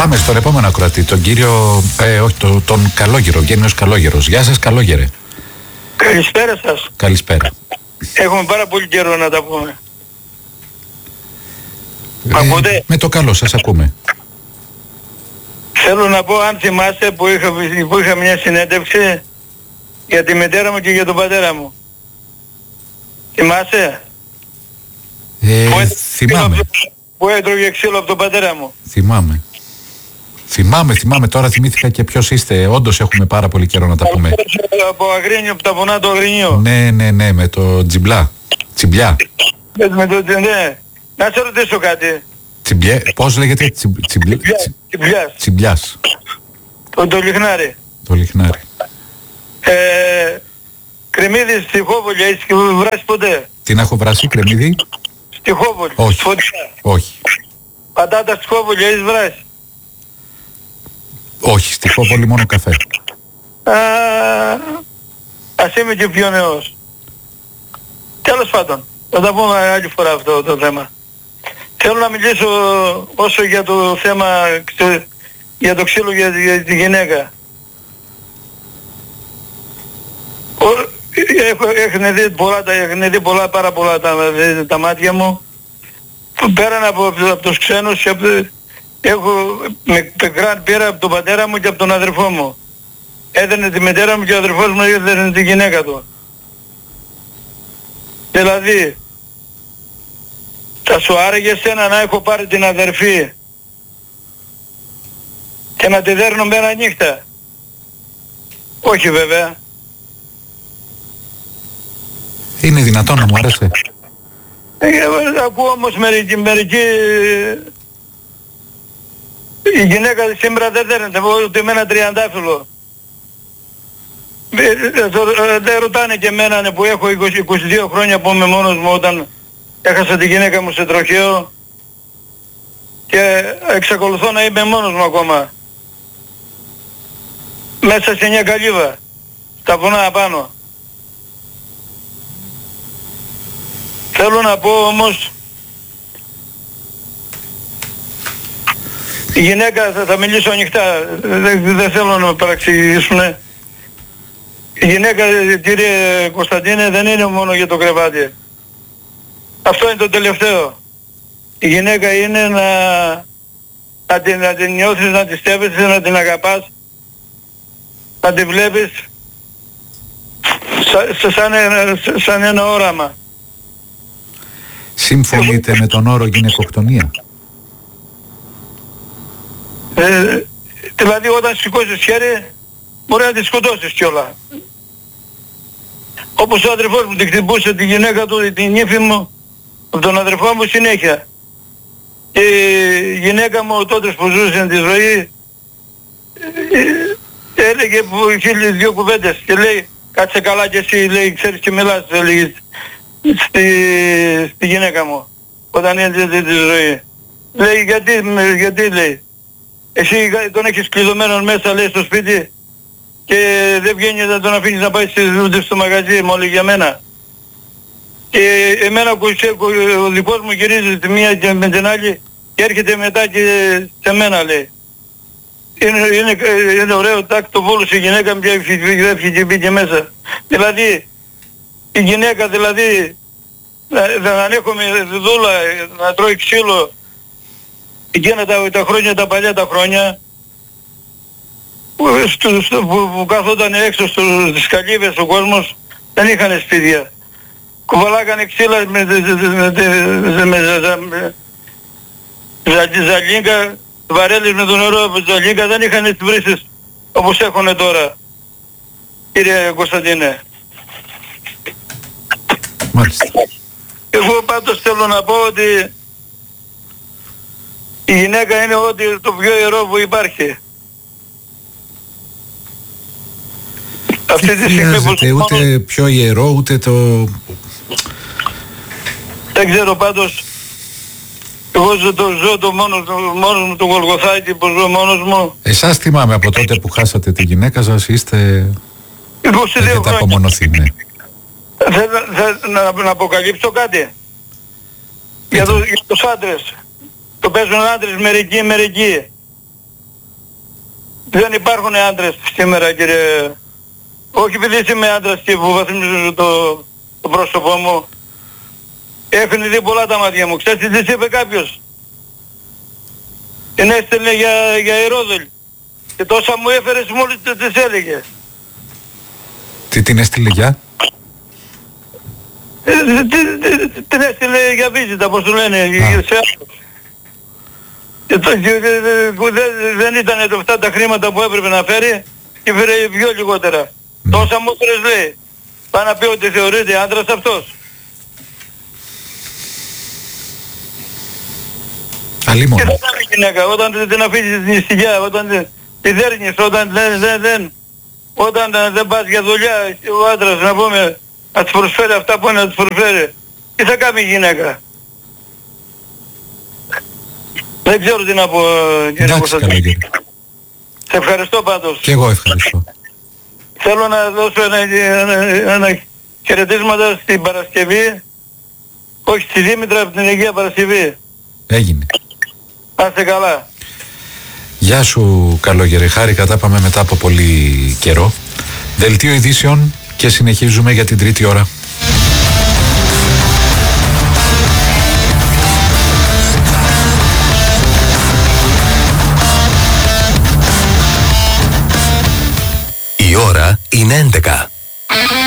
Πάμε στον επόμενο ακροατή, τον κύριο, τον Καλόγερο, Γένιος Καλόγερος. Γεια σας, Καλόγερε. Καλησπέρα σας. Καλησπέρα. Έχουμε πάρα πολύ καιρό να τα πούμε. Ακούτε? Με το καλό σας ακούμε. Θέλω να πω, αν θυμάστε που είχα μια συνέντευξη για τη μητέρα μου και για τον πατέρα μου. Θυμάσαι? Θυμάμαι. Που έτρωγε ξύλο από τον πατέρα μου. Θυμάμαι, τώρα θυμήθηκα και ποιος είστε. Όντως έχουμε πάρα πολύ καιρό να τα πούμε. Από Αγρίνιο, από τα βουνά του Αγρινίου. Ναι, με το Τσιμπλιά. Με το ναι. Να σε ρωτήσω κάτι. Πώς λέγεται? Τσιμπλιάς. Το λιχνάρι. Το λιχνάρι. Κρεμμύδι στη Χόβολη, έχεις βράσει ποτέ? Τι να έχω βράσει, κρεμμύδι? Στη Χόβολη. Όχι. Όχι. Πατάτα στη Χόβολη, έχεις βράσει? Όχι, στη Χόβολη μόνο καφέ. Ας είμαι και πιο νέος. Τέλος πάντων, θα τα πούμε άλλη φορά αυτό το θέμα. Θέλω να μιλήσω όσο για το θέμα, για το ξύλο για τη γυναίκα. Έχουν δει πάρα πολλά τα μάτια μου. Πέραν από τους ξένους, πήρα από τον πατέρα μου και από τον αδερφό μου. Έδαινε τη μητέρα μου και ο αδερφός μου έδαινε τη γυναίκα του. Δηλαδή, θα σου άρεγε εσένα να έχω πάρει την αδερφή και να τη δέρνω μέρα νύχτα? Όχι βέβαια. Είναι δυνατόν να μου άρεσε? Ακούω όμως μερικοί η γυναίκα σήμερα δεν δέρνεται ούτε με ένα τριαντάφυλλο. Δεν ρωτάνε και εμένα που έχω 22 χρόνια που είμαι μόνος μου, όταν έχασα τη γυναίκα μου σε τροχαίο και εξακολουθώ να είμαι μόνος μου ακόμα. Μέσα σε μια καλύβα, στα βουνά απάνω. Θέλω να πω όμως, η γυναίκα, θα μιλήσω ανοιχτά, δεν θέλω να με παραξηγήσουν. Η γυναίκα, κύριε Κωνσταντίνε, δεν είναι μόνο για το κρεβάτι. Αυτό είναι το τελευταίο. Η γυναίκα είναι να την νιώθεις, να τη στέβεσαι, να την αγαπάς, να τη βλέπεις σαν ένα όραμα. Συμφωνείτε με τον όρο γυναικοκτονία? Δηλαδή όταν σηκώσεις χέρι μπορεί να τη σκοτώσεις κιόλα. Όπως ο αδερφός μου την χτυπούσε τη γυναίκα του, την νύφη μου, τον αδερφό μου συνέχεια. Και η γυναίκα μου τότε που ζούσε τη ζωή έλεγε δύο κουβέντες και λέει, κάτσε καλά κι εσύ, λέει, ξέρεις και μιλάς, λέει, στη γυναίκα μου όταν έζησε τη ζωή. Λέει, γιατί λέει, εσύ τον έχεις κλειδωμένο μέσα, λέει, στο σπίτι και δεν βγαίνει, να τον αφήνεις να πάει ούτε στο μαγαζί, μόλι για μένα. Και εμένα ο δικός μου γυρίζει τη μία και με την άλλη και έρχεται μετά και σε μένα, λέει. Είναι ωραίο, τάκ, το βόλωσε η γυναίκα μου και έφυγε και μπήκε μέσα. Δηλαδή, η γυναίκα δηλαδή, να ανέχομαι δούλα, να τρώει ξύλο, εκείνα τα χρόνια, τα παλιά τα χρόνια, που καθόταν έξω στις καλύβες ο κόσμος, δεν είχαν σπίτια. Κουβαλάγανε ξύλα με ζαλίγκα, βαρέλες με το νερό από ζαλίγκα, δεν είχαν τις βρύσες όπως έχουν τώρα, κύριε Κωνσταντίνε. Μάλιστα. Εγώ πάντως θέλω να πω ότι η γυναίκα είναι ό,τι το πιο ιερό που υπάρχει. Αυτή τη στιγμή που ούτε πιο ιερό, ούτε το... Δεν ξέρω πάντως. Εγώ ζω το μόνος μου το Γολγοθάκι που ζω μόνος μου. Εσάς θυμάμαι από τότε που χάσατε τη γυναίκα σας, είστε... 22 έχετε απομονωθεί, ναι. Να αποκαλύψω κάτι. Για τους άντρες. Το παίζουν άντρες μερικοί. Δεν υπάρχουν άντρες σήμερα, κύριε. Όχι επειδή είμαι άντρας και βοβαθμίζω το πρόσωπό μου. Έχουν δει πολλά τα μάτια μου. Ξέρετε τι είπε κάποιος? Την έστελνε για Ηρόδολη. Και τόσα μου έφερες μόλις τις έλεγε. Τι την έστειλε για? Την έστειλε για βίζιτα, πώς το λένε, σε δεν ήταν αυτά τα χρήματα που έπρεπε να φέρει και φέρε πιο λιγότερα. Τόσα μου έφερες, λέει. Πάει να πει ότι θεωρείται άντρας αυτός. Αλίμονο. Και θα κάνει η γυναίκα, όταν την αφήσεις την ησυχία, όταν τη δέρνεις, όταν δεν πας για δουλειά, ο άντρας να πούμε, να της προσφέρει αυτά που είναι να της προσφέρει. Τι θα κάνει η γυναίκα? Δεν ξέρω τι να πω, κύριε Κωνσταντίνε. Σε ευχαριστώ πάντως. Και εγώ ευχαριστώ. Θέλω να δώσω ένα χαιρετίσματα στην Παρασκευή, όχι στη Δήμητρα, από την Αγία Παρασκευή. Έγινε. Να είστε καλά. Γεια σου καλόγερε, χάρηκα, τα πάμε μετά από πολύ καιρό. Δελτίο ειδήσεων και συνεχίζουμε για την τρίτη ώρα. Η ώρα είναι 11.